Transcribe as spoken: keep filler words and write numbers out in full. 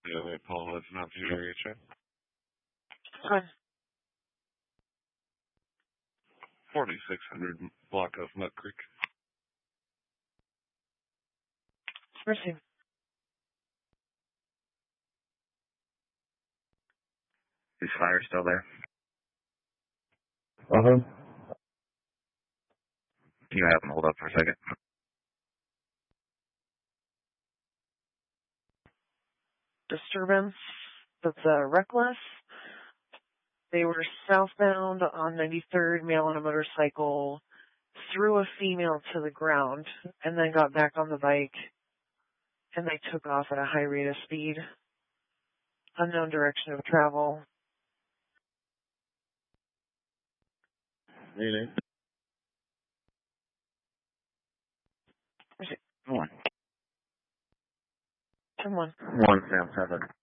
Yeah, wait, Paul, it's not too very good. Fine. forty-six hundred block of Nut Creek. Mercy. Is fire still there? Uh-huh. Can you have him hold up for a second? Disturbance. That's uh, reckless. They were southbound on ninety-third, male on a motorcycle, threw a female to the ground, and then got back on the bike, and they took off at a high rate of speed. Unknown direction of travel. Meaning? One. Someone. One, Sam, seven.